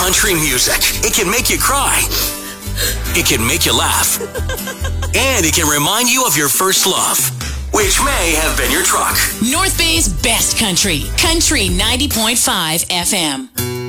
country music. It can make you cry. It can make you laugh. And it can remind you of your first love, which may have been your truck. North Bay's best country. Country 90.5 FM.